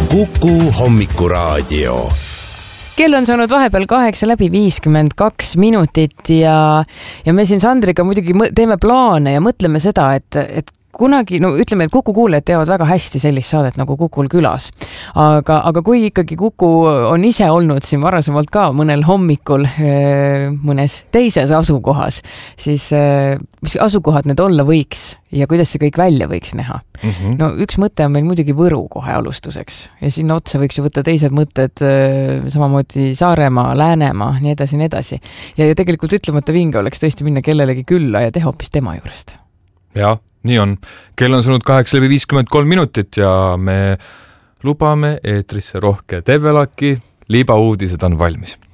Kuku hommikuraadio. Kell on saanud vahepeal 8:52 minutit ja me siin Sandriga muidugi teeme plaane ja mõtleme seda, et kunagi, no ütleme, et Kuku kuulajad teavad väga hästi sellist saadet nagu Kukul külas. Aga kui ikkagi Kuku on ise olnud siin varasemalt ka mõnel hommikul mõnes teises asukohas, siis mis asukohad need olla võiks ja kuidas see kõik välja võiks näha? No üks mõte on meil muidugi Võru kohe alustuseks ja sinna otsa võiks ju võtta teised mõtted, samamoodi Saaremaa, Läänemaa, nii edasi. Ja tegelikult ütlemata vinge oleks tõesti minna kellelegi külla ja teha hoopis tema juurest. Jah, nii on. Kell on saanud 8:53 minutit ja me lubame eetrisse rohke Tevelaki. Liibauudised on valmis.